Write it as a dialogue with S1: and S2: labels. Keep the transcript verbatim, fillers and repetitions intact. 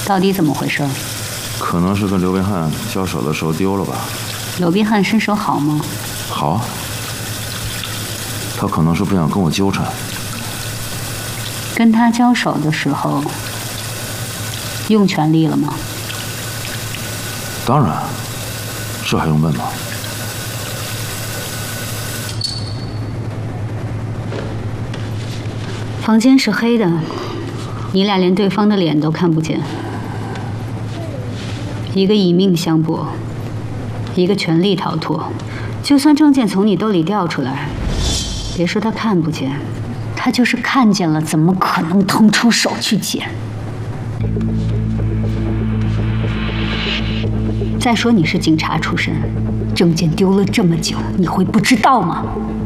S1: 到底怎么回事？
S2: 可能是跟刘宾汉交手的时候丢了吧。
S1: 刘宾汉身手好吗？
S2: 好。他可能是不想跟我纠缠。
S1: 跟他交手的时候，用全力了吗？
S2: 当然，这还用问吗？
S1: 房间是黑的，你俩连对方的脸都看不见。一个以命相搏，一个全力逃脱。就算证件从你兜里掉出来，别说他看不见，他就是看见了，怎么可能腾出手去捡？再说你是警察出身，证件丢了这么久，你会不知道吗？